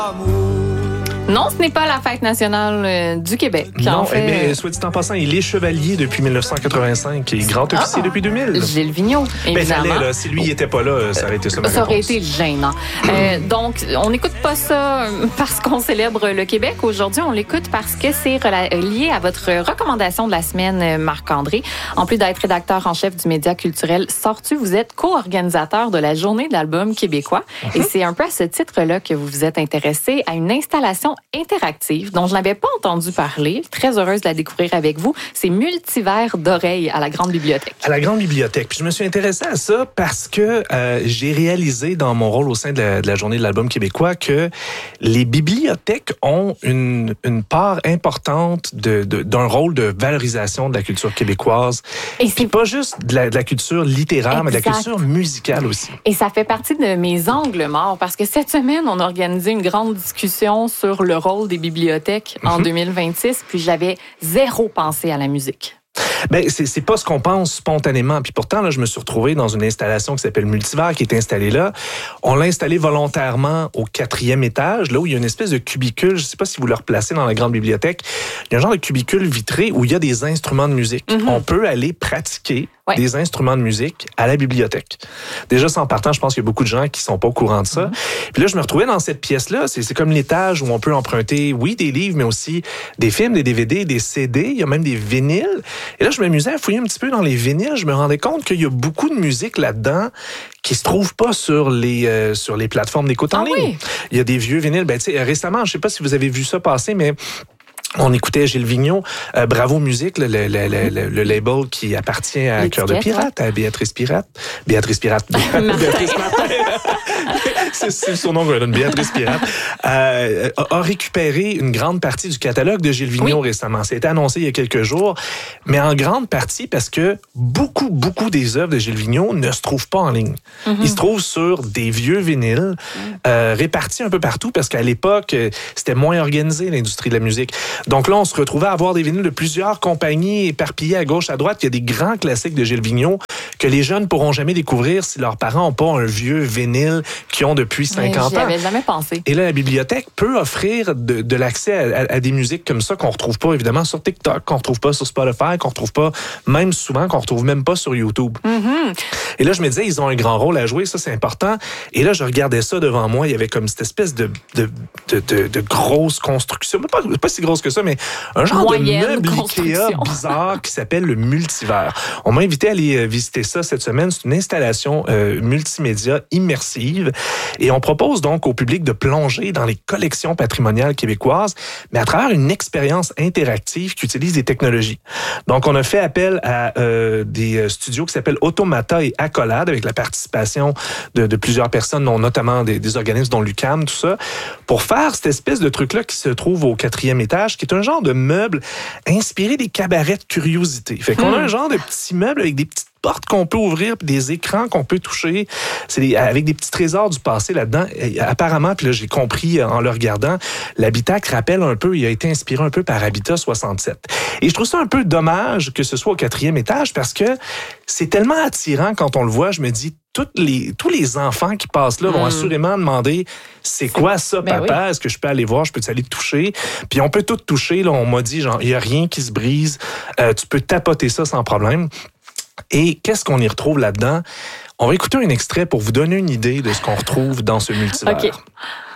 Non, ce n'est pas la fête nationale du Québec. Non, mais soit dit en passant, il est chevalier depuis 1985 et grand officier depuis 2000. Gilles Vigneault, évidemment. Ben, là, si lui n'était pas là, ça aurait été ça ma Ça aurait réponse. été gênant. Donc, on n'écoute pas ça parce qu'on célèbre le Québec. Aujourd'hui, on l'écoute parce que c'est lié à votre recommandation de la semaine, Marc-André. En plus d'être rédacteur en chef du média culturel Sortu, vous êtes co-organisateur de la Journée de l'album québécois. Et c'est un peu à ce titre-là que vous vous êtes intéressé à une installation interactive dont je n'avais pas entendu parler. Très heureuse de la découvrir avec vous. C'est Multivers d'oreilles à la Grande Bibliothèque. À la Grande Bibliothèque. Puis je me suis intéressé à ça parce que j'ai réalisé dans mon rôle au sein de la Journée de l'album québécois que les bibliothèques ont une part importante d'un rôle de valorisation de la culture québécoise. Et puis pas juste de la culture littéraire, mais de la culture musicale aussi. Et ça fait partie de mes angles morts parce que cette semaine, on a organisé une grande discussion sur le rôle des bibliothèques en 2026, puis j'avais zéro pensé à la musique. Ben, c'est pas ce qu'on pense spontanément. Puis pourtant, là, je me suis retrouvé dans une installation qui s'appelle Multivers, qui est installée là. On l'a installée volontairement au 4e étage, là où il y a une espèce de cubicule. Je sais pas si vous le replacez dans la grande bibliothèque. Il y a un genre de cubicule vitré où il y a des instruments de musique. On peut aller pratiquer des instruments de musique à la bibliothèque. Déjà, sans partant, je pense qu'il y a beaucoup de gens qui sont pas au courant de ça. Puis là, je me retrouvais dans cette pièce-là. C'est comme l'étage où on peut emprunter, oui, des livres, mais aussi des films, des DVD, des CD. Il y a même des vinyles. Et là, je m'amusais à fouiller un petit peu dans les vinyles. Je me rendais compte qu'il y a beaucoup de musique là-dedans qui se trouve pas sur les plateformes d'écoute en ligne. Oui. Il y a des vieux vinyles. Ben, tu sais, récemment, je sais pas si vous avez vu ça passer, mais on écoutait Gilles Vigneault, Bravo Musique, le label qui appartient à Cœur de Pirate, à Béatrice Pirate. Béatrice Pirate. Béatrice Martin. C'est son nom qu'on donne, Béatrice Pirate. A récupéré une grande partie du catalogue de Gilles Vigneault récemment. Ça a été annoncé il y a quelques jours, mais en grande partie parce que beaucoup des œuvres de Gilles Vigneault ne se trouvent pas en ligne. Ils se trouvent sur des vieux vinyles répartis un peu partout parce qu'à l'époque, c'était moins organisé, l'industrie de la musique. Donc là, on se retrouvait à avoir des vinyles de plusieurs compagnies éparpillées à gauche, à droite. Il y a des grands classiques de Gilles Vigneault que les jeunes pourront jamais découvrir si leurs parents n'ont pas un vieux vinyle qu'ils ont depuis 50 ans. J'y avais jamais pensé. Et là, la bibliothèque peut offrir de l'accès à des musiques comme ça qu'on retrouve pas, évidemment, sur TikTok, qu'on retrouve pas sur Spotify, qu'on retrouve pas, même souvent, qu'on retrouve même pas sur YouTube. Et là, je me disais, ils ont un grand rôle à jouer, ça, c'est important. Et là, je regardais ça devant moi, il y avait comme cette espèce de grosse construction, pas si grosse que ça, mais un genre de meuble Ikea bizarre qui s'appelle le Multivers. On m'a invité à aller visiter ça cette semaine. C'est une installation multimédia immersive et on propose donc au public de plonger dans les collections patrimoniales québécoises, mais à travers une expérience interactive qui utilise des technologies. Donc, on a fait appel à des studios qui s'appellent Automata et Accolade avec la participation de plusieurs personnes, dont notamment des organismes dont l'UQAM, tout ça, pour faire cette espèce de truc-là qui se trouve au 4e étage, qui est un genre de meuble inspiré des cabarets de curiosité. Fait qu'on a un genre de petit meuble avec des petites portes qu'on peut ouvrir puis des écrans qu'on peut toucher. C'est avec des petits trésors du passé là-dedans. Et apparemment, puis là, j'ai compris en le regardant, l'habitacle rappelle un peu, il a été inspiré un peu par Habitat 67. Et je trouve ça un peu dommage que ce soit au 4e étage parce que c'est tellement attirant quand on le voit. Je me dis, tous les enfants qui passent là vont assurément demander c'est quoi ça, papa? Est-ce que je peux aller voir? Je peux aller toucher? Puis on peut tout toucher. Là, on m'a dit, genre, il n'y a rien qui se brise. Tu peux tapoter ça sans problème. Et qu'est-ce qu'on y retrouve là-dedans? On va écouter un extrait pour vous donner une idée de ce qu'on retrouve dans ce multivers. OK.